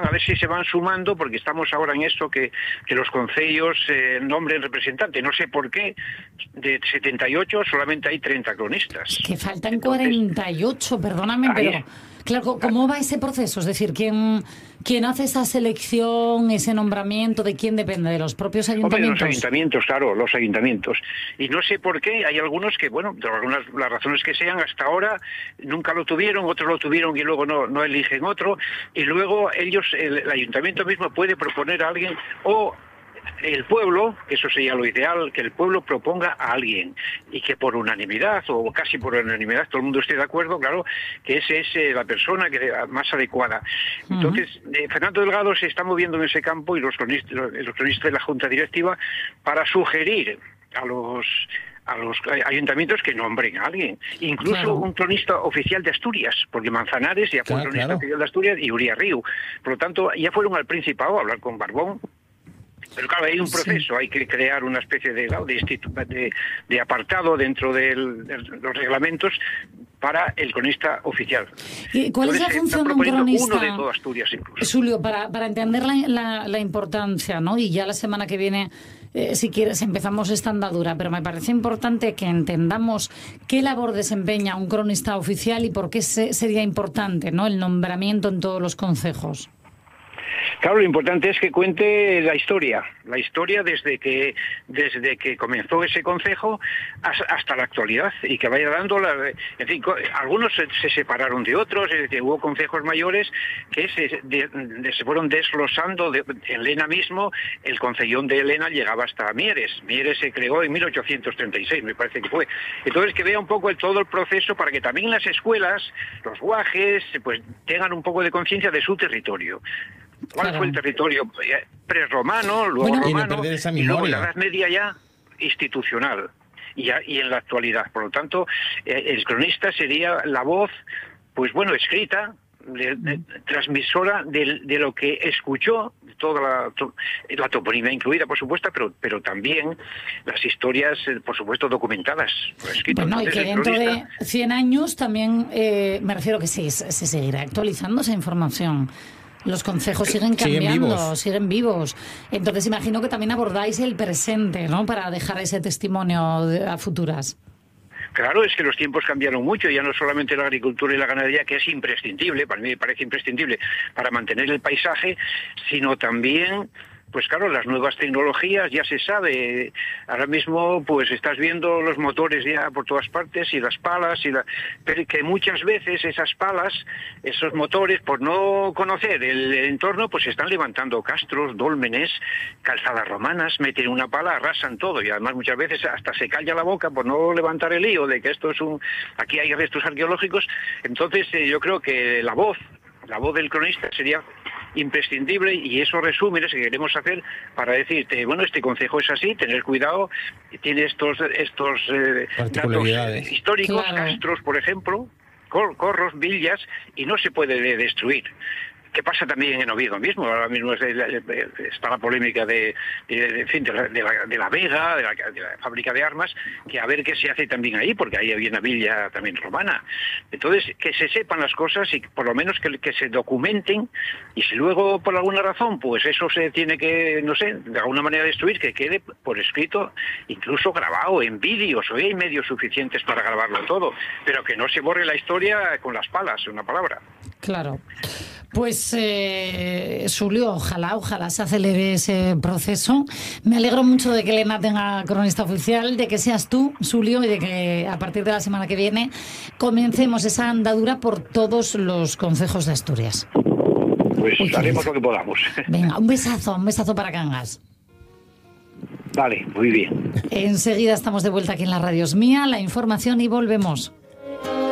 a ver si se van sumando, porque estamos ahora en esto que los concellos nombren representante. No sé por qué, de 78 solamente hay 30 cronistas. Que faltan 48, perdóname, pero... Claro, ¿cómo va ese proceso? Es decir, ¿quién hace esa selección, ese nombramiento? ¿De quién depende? ¿De los propios ayuntamientos? Hombre, los ayuntamientos, claro, los ayuntamientos. Y no sé por qué, hay algunos que, bueno, por algunas las razones que sean, hasta ahora nunca lo tuvieron, otros lo tuvieron y luego no eligen otro. Y luego el ayuntamiento mismo puede proponer a alguien, o el pueblo, que eso sería lo ideal, que el pueblo proponga a alguien y que por unanimidad o casi por unanimidad todo el mundo esté de acuerdo, claro, que ese es la persona más adecuada. Entonces, Fernando Delgado se está moviendo en ese campo y los cronistas de la Junta Directiva para sugerir a los ayuntamientos que nombren a alguien, incluso un cronista oficial de Asturias, porque Manzanares ya fue un cronista oficial de Asturias y Uría Río. Por lo tanto, ya fueron al Principado a hablar con Barbón. Pero claro, hay un proceso, hay que crear una especie de apartado dentro de los reglamentos para el cronista oficial. ¿Y cuál es la función de un cronista? Uno de toda Asturias incluso. Julio, para entender la importancia, ¿no? Y ya la semana que viene, si quieres, empezamos esta andadura, pero me parece importante que entendamos qué labor desempeña un cronista oficial y por qué sería importante, ¿no?, el nombramiento en todos los concejos. Claro, lo importante es que cuente la historia desde que comenzó ese concejo hasta la actualidad, y que vaya dando en fin, algunos se separaron de otros, es decir, hubo concejos mayores que se fueron desglosando. En Lena mismo, el concellón de Lena llegaba hasta Mieres se creó en 1836, me parece que fue. Entonces, que vea un poco todo el proceso, para que también las escuelas, los guajes, pues tengan un poco de conciencia de su territorio. ¿Cuál fue el territorio prerromano, luego romano, y luego en la Edad Media ya institucional, y en la actualidad? Por lo tanto, el cronista sería la voz, pues bueno, escrita, transmisora de lo que escuchó, toda la toponimia incluida, por supuesto, pero también las historias, por supuesto, documentadas por escrito. Bueno, entonces, y que dentro de 100 años también, me refiero que se seguirá actualizando esa información. Los concejos siguen cambiando, siguen vivos. Entonces imagino que también abordáis el presente, ¿no?, para dejar ese testimonio a futuras. Claro, es que los tiempos cambiaron mucho, ya no solamente la agricultura y la ganadería, que es imprescindible, para mí me parece imprescindible para mantener el paisaje, sino también... Pues claro, las nuevas tecnologías, ya se sabe, ahora mismo pues estás viendo los motores ya por todas partes y las palas, pero que muchas veces esas palas, esos motores, por no conocer el entorno, pues están levantando castros, dólmenes, calzadas romanas, meten una pala, arrasan todo, y además muchas veces hasta se calla la boca por no levantar el lío de que esto es aquí hay restos arqueológicos. Entonces yo creo que la voz del cronista sería imprescindible, y esos resúmenes que queremos hacer para decirte, bueno, este concejo es así, tener cuidado, tiene estos datos históricos, castros, por ejemplo, corros, villas, y no se puede destruir. ¿Qué pasa también en Oviedo mismo? Ahora mismo está la polémica de la Vega, de la fábrica de armas, que a ver qué se hace también ahí, porque ahí había una villa también romana. Entonces, que se sepan las cosas y por lo menos que se documenten, y si luego por alguna razón pues eso se tiene que, no sé, de alguna manera destruir, que quede por escrito, incluso grabado en vídeos. Hoy hay medios suficientes para grabarlo todo, pero que no se borre la historia con las palas, una palabra. Claro. Pues, Julio, ojalá se acelere ese proceso. Me alegro mucho de que Lena tenga cronista oficial, de que seas tú, Julio, y de que a partir de la semana que viene comencemos esa andadura por todos los concejos de Asturias. Pues haremos lo que podamos. Venga, un besazo para Cangas. Vale, muy bien. Enseguida estamos de vuelta aquí en la Radio Es Mía, la información, y volvemos.